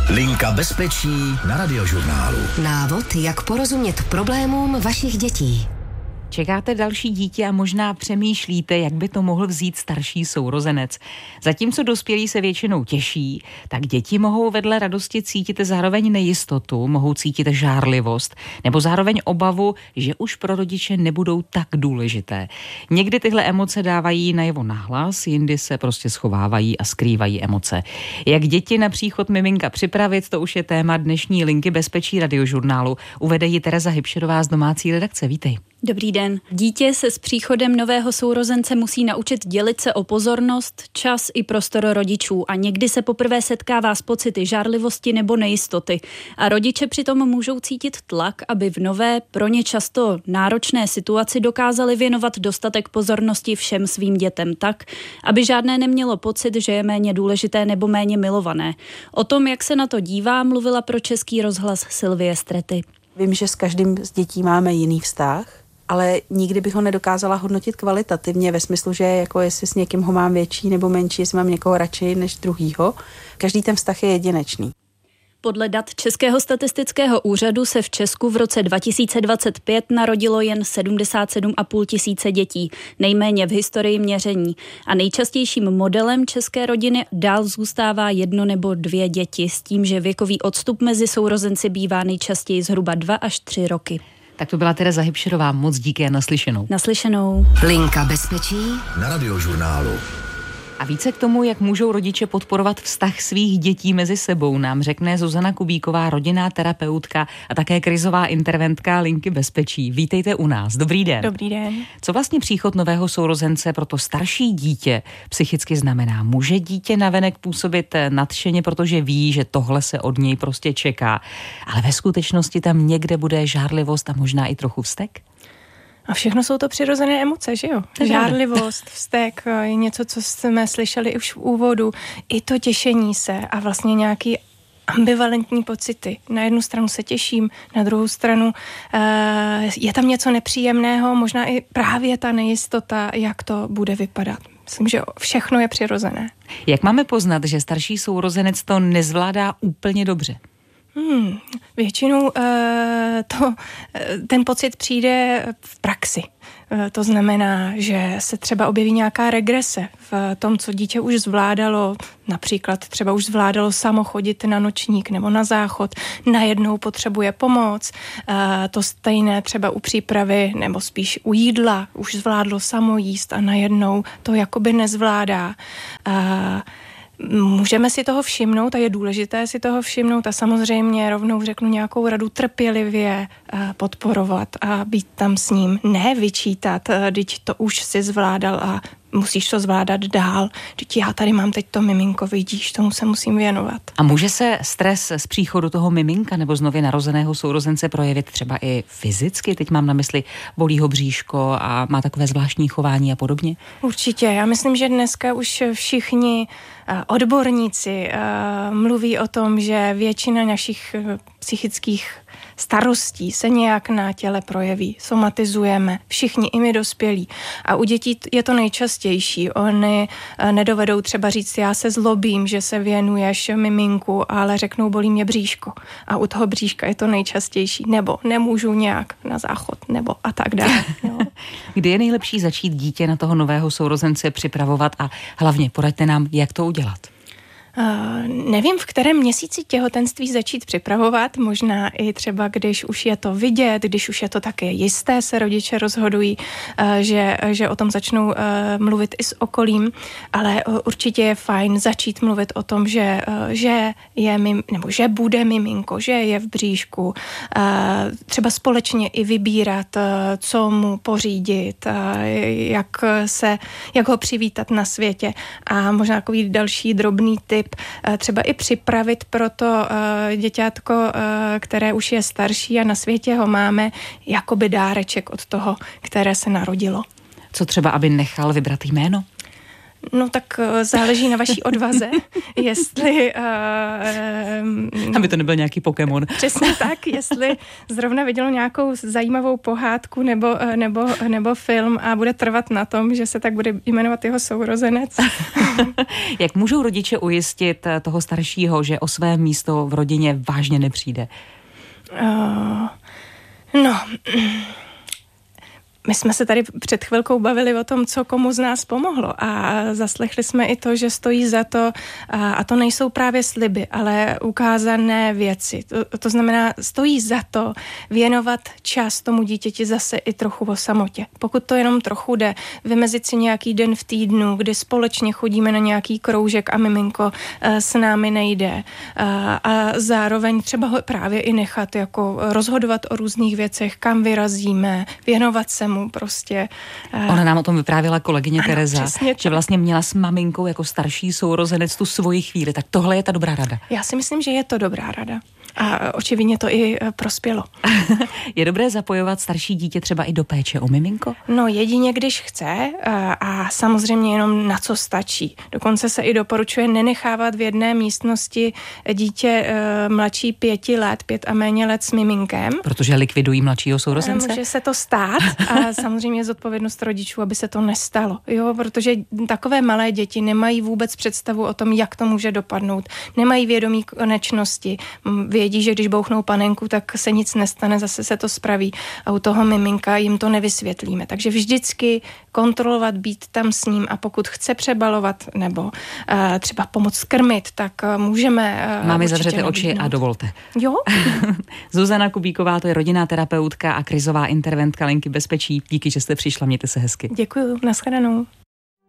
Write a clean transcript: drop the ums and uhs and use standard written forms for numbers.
Linka bezpečí na Radiožurnálu. Návod, jak porozumět problémům vašich dětí. Čekáte další dítě a možná přemýšlíte, jak by to mohl vzít starší sourozenec. Zatímco dospělí se většinou těší, tak děti mohou vedle radosti cítit zároveň nejistotu, mohou cítit žárlivost nebo zároveň obavu, že už pro rodiče nebudou tak důležité. Někdy tyhle emoce dávají najevo nahlas, jindy se prostě schovávají a skrývají emoce. Jak děti na příchod miminka připravit, to už je téma dnešní Linky bezpečí Radiožurnálu. Uvede ji Tereza Hybšerová z domácí redakce. Vítej. Dobrý den. Dítě se s příchodem nového sourozence musí naučit dělit se o pozornost, čas i prostor rodičů a někdy se poprvé setkává s pocity žárlivosti nebo nejistoty. A rodiče přitom můžou cítit tlak, aby v nové, pro ně často náročné situaci dokázali věnovat dostatek pozornosti všem svým dětem tak, aby žádné nemělo pocit, že je méně důležité nebo méně milované. O tom, jak se na to dívá, mluvila pro Český rozhlas Sylvie Strety. Vím, že s každým z dětí máme jiný vztah, ale nikdy bych ho nedokázala hodnotit kvalitativně ve smyslu, že jako jestli s někým ho mám větší nebo menší, jestli mám někoho radši než druhýho. Každý ten vztah je jedinečný. Podle dat Českého statistického úřadu se v Česku v roce 2025 narodilo jen 77,5 tisíce dětí, nejméně v historii měření. A nejčastějším modelem české rodiny dál zůstává 1 nebo 2 děti, s tím, že věkový odstup mezi sourozenci bývá nejčastěji zhruba 2 až 3 roky. Tak to byla Tereza Hybšerová, moc díky a naslyšenou. Naslyšenou. Linka bezpečí Na Radiožurnálu. A více k tomu, jak můžou rodiče podporovat vztah svých dětí mezi sebou, nám řekne Zuzana Kubíková, rodinná terapeutka a také krizová interventka Linky bezpečí. Vítejte u nás. Dobrý den. Dobrý den. Co vlastně příchod nového sourozence pro to starší dítě psychicky znamená? Může dítě navenek působit nadšeně, protože ví, že tohle se od něj prostě čeká, ale ve skutečnosti tam někde bude žárlivost a možná i trochu vztek? A všechno jsou to přirozené emoce, že jo? Žárlivost, vztek, je něco, co jsme slyšeli už v úvodu. I to těšení se a vlastně nějaký ambivalentní pocity. Na jednu stranu se těším, na druhou stranu je tam něco nepříjemného, možná i právě ta nejistota, jak to bude vypadat. Myslím, že všechno je přirozené. Jak máme poznat, že starší sourozenec to nezvládá úplně dobře? Většinou ten pocit přijde v praxi. To znamená, že se třeba objeví nějaká regrese v tom, co dítě už zvládalo, například třeba už zvládalo samo chodit na nočník nebo na záchod, najednou potřebuje pomoc, to stejné třeba u přípravy nebo spíš u jídla, už zvládlo samo jíst a najednou to jakoby nezvládá. Můžeme si toho všimnout a je důležité si toho všimnout a samozřejmě rovnou řeknu nějakou radu trpělivě podporovat a být tam s ním, ne vyčítat, když to už si zvládal a musíš to zvládat dál. Vždyť já tady mám teď to miminko, vidíš, tomu se musím věnovat. A může se stres z příchodu toho miminka nebo z nově narozeného sourozence projevit třeba i fyzicky? Teď mám na mysli, bolí ho bříško a má takové zvláštní chování a podobně? Určitě. Já myslím, že dneska už všichni odborníci mluví o tom, že většina našich psychických starostí se nějak na těle projeví. Somatizujeme, všichni, i my dospělí. A u dětí je to nejčastější. Oni nedovedou třeba říct, já se zlobím, že se věnuješ miminku, ale řeknou, bolí mě bříško. A u toho bříška je to nejčastější. Nebo nemůžu nějak na záchod, nebo a tak dále. Kdy je nejlepší začít dítě na toho nového sourozence připravovat a hlavně poraďte nám, jak to udělat? Nevím, v kterém měsíci těhotenství začít připravovat, možná i třeba, když už je to vidět, když už je to také jisté, se rodiče rozhodují, že o tom začnou mluvit i s okolím, ale určitě je fajn začít mluvit o tom, že bude miminko, že je v bříšku, třeba společně i vybírat, co mu pořídit, jak ho přivítat na světě a možná takový další drobný tip, třeba i připravit pro to děťátko, které už je starší a na světě ho máme, jakoby dáreček od toho, které se narodilo. Co třeba, aby nechal vybrat jméno? No tak záleží na vaší odvaze, jestli... Aby to nebyl nějaký Pokémon. Přesně tak, jestli zrovna vidělo nějakou zajímavou pohádku nebo film a bude trvat na tom, že se tak bude jmenovat jeho sourozenec. Jak můžou rodiče ujistit toho staršího, že o své místo v rodině vážně nepřijde? My jsme se tady před chvilkou bavili o tom, co komu z nás pomohlo a zaslechli jsme i to, že stojí za to, a to nejsou právě sliby, ale ukázané věci. To znamená, stojí za to věnovat čas tomu dítěti zase i trochu o samotě. Pokud to jenom trochu jde, vymezit si nějaký den v týdnu, kdy společně chodíme na nějaký kroužek a miminko s námi nejde. A zároveň třeba ho právě i nechat jako rozhodovat o různých věcech, kam vyrazíme, věnovat se mu prostě. Ona nám o tom vyprávěla kolegyně Tereza, přesně, že vlastně měla s maminkou jako starší sourozenec tu svoji chvíli. Tak tohle je ta dobrá rada. Já si myslím, že je to dobrá rada. A očividně to i prospělo. Je dobré zapojovat starší dítě třeba i do péče o miminko? No jedině, když chce a samozřejmě jenom na co stačí. Dokonce se i doporučuje nenechávat v jedné místnosti dítě mladší 5 let, 5 a méně let s miminkem. Protože likvidují mladšího sourozence? Může se to stát a samozřejmě je zodpovědnost rodičů, aby se to nestalo. Jo, protože takové malé děti nemají vůbec představu o tom, jak to může dopadnout. Nemají vědomí konečnosti. Vědí, že když bouchnou panenku, tak se nic nestane, zase se to spraví a u toho miminka jim to nevysvětlíme. Takže vždycky kontrolovat, být tam s ním a pokud chce přebalovat nebo třeba pomoct krmit, tak můžeme... Máme zavřete oči a dovolte. Jo. Zuzana Kubíková, to je rodinná terapeutka a krizová interventka Linky Bezpečí. Díky, že jste přišla, mějte se hezky. Děkuju, nashledanou.